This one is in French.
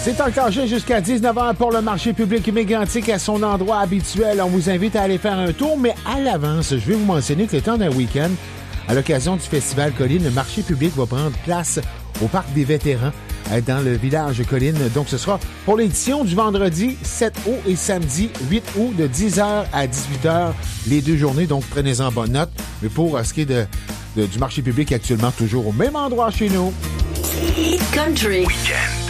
C'est encore jusqu'à 19h pour le marché public mégantique à son endroit habituel. On vous invite à aller faire un tour, mais à l'avance, je vais vous mentionner que le temps d'un week-end, à l'occasion du Festival Colline, le marché public va prendre place au Parc des Vétérans dans le village Colline. Donc, ce sera pour l'édition du vendredi 7 août et samedi 8 août de 10h à 18h, les 2 journées. Donc, prenez-en bonne note. Mais pour ce qui est du marché public actuellement, toujours au même endroit chez nous. Country. Weekend.